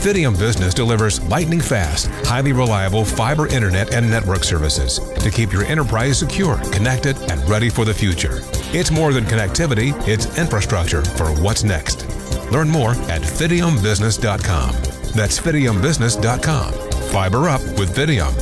Fidium Business delivers lightning-fast, highly reliable fiber internet and network services to keep your enterprise secure, connected, and ready for the future. It's more than connectivity, it's infrastructure for what's next. Learn more at fidiumbusiness.com. That's fidiumbusiness.com. Fiber up with Fidium.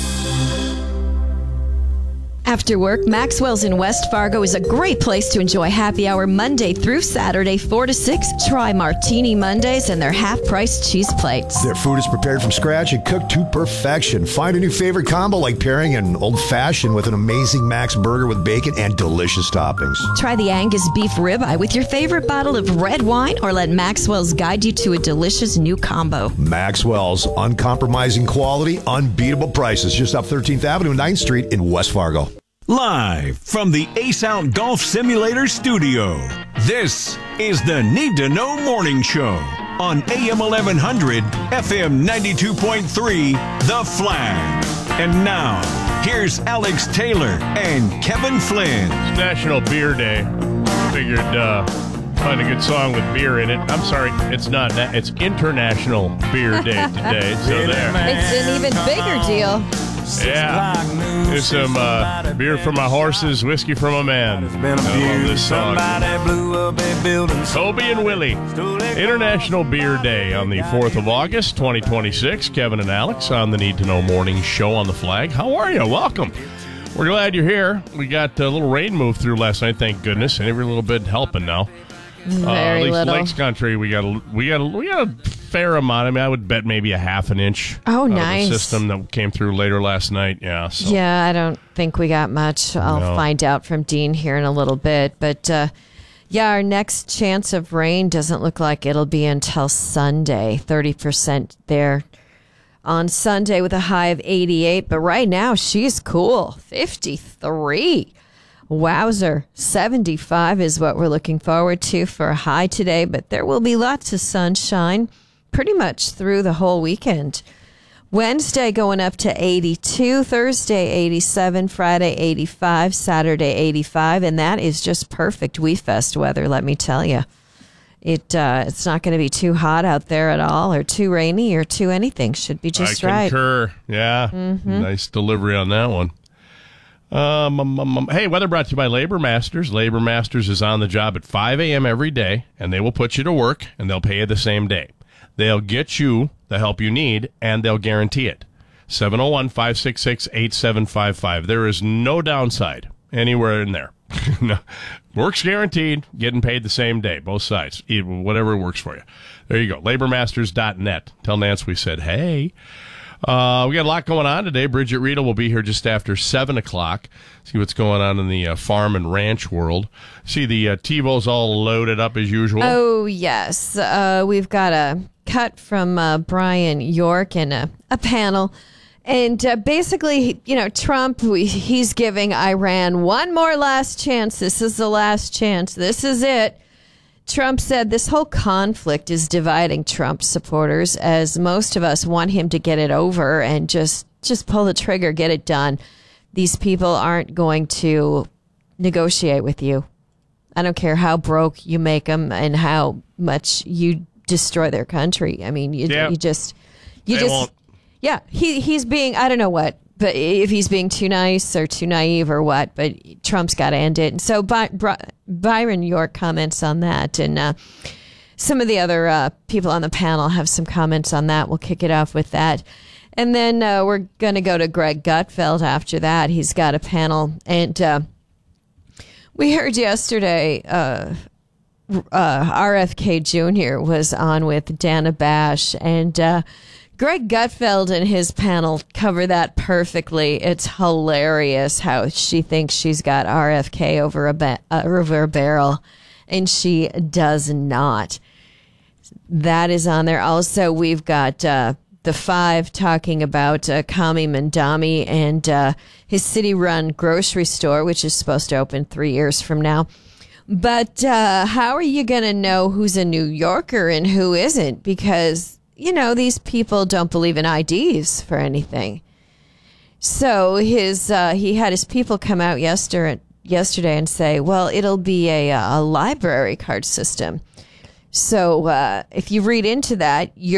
After work, Maxwell's in West Fargo is a great place to enjoy happy hour Monday through Saturday, 4 to 6. Try Martini Mondays and their half-price cheese plates. Their food is prepared from scratch and cooked to perfection. Find a new favorite combo like pairing an old-fashioned with an amazing Max burger with bacon and delicious toppings. Try the Angus beef ribeye with your favorite bottle of red wine, or let Maxwell's guide you to a delicious new combo. Maxwell's, uncompromising quality, unbeatable prices. Just off 13th Avenue, 9th Street in West Fargo. Live from the Ace Out Golf Simulator studio, this is the Need to Know Morning Show on AM 1100, FM 92.3, The Flag. And now, here's Alex Taylor and Kevin Flynn. It's National Beer Day. Figured find a good song with beer in it. I'm sorry, it's not. It's International Beer Day today. So there. It's an even bigger deal. Yeah. There's some beer for my horses, whiskey for my man. I love this song. Toby and Willie. International Beer Day on the 4th of August, 2026. Kevin and Alex on the Need to Know Morning Show on The Flag. How are you? Welcome. We're glad you're here. We got a little rain move through last night, thank goodness, and every little bit helping now. Very at least little. Lakes Country, we got a fair amount. I mean, I would bet maybe a half an inch. Oh, out nice. Of the system that came through later last night. Yeah. So. Yeah, I don't think we got much. I'll find out from Dean here in a little bit. But, yeah, our next chance of rain doesn't look like it'll be until Sunday. 30% there on Sunday with a high of 88. But right now, she's cool. 53. Wowzer. 75 is what we're looking forward to for a high today, but there will be lots of sunshine pretty much through the whole weekend. Wednesday going up to 82, Thursday 87, Friday 85, Saturday 85, and that is just perfect WeFest weather, let me tell you. It's not going to be too hot out there at all, or too rainy, or too anything. Should be just right. I concur. Yeah. Mm-hmm. Nice delivery on that one. Hey, weather brought to you by Labor Masters. Labor Masters is on the job at 5 a.m. every day, and they will put you to work, and they'll pay you the same day. They'll get you the help you need, and they'll guarantee it. 701-566-8755. There is no downside anywhere in there. No. Work's guaranteed, getting paid the same day, both sides, whatever works for you. There you go, labormasters.net. Tell Nance we said, hey. We got a lot going on today. Bridget Riedel will be here just after 7 o'clock. See what's going on in the farm and ranch world. See the TiVo's all loaded up as usual. Oh, yes. We've got a cut from Brian York and a panel. And basically, Trump, he's giving Iran one more last chance. This is the last chance. This is it. Trump said this whole conflict is dividing Trump supporters, as most of us want him to get it over and just pull the trigger, get it done. These people aren't going to negotiate with you. I don't care how broke you make them and how much you destroy their country. I mean, you just won't. Yeah, he's being, I don't know what, but if he's being too nice or too naive or what, but Trump's got to end it. And so Byron York comments on that, and some of the other people on the panel have some comments on that. We'll kick it off with that. And then we're going to go to Greg Gutfeld after that. He's got a panel. And we heard yesterday RFK Jr. was on with Dana Bash, and Greg Gutfeld and his panel cover that perfectly. It's hilarious how she thinks she's got RFK over a barrel, and she does not. That is on there. Also, we've got the Five talking about Kami Mandami and his city-run grocery store, which is supposed to open 3 years from now. But how are you going to know who's a New Yorker and who isn't? Because these people don't believe in IDs for anything. So he had his people come out yesterday and say, well, it'll be a library card system. So if you read into that,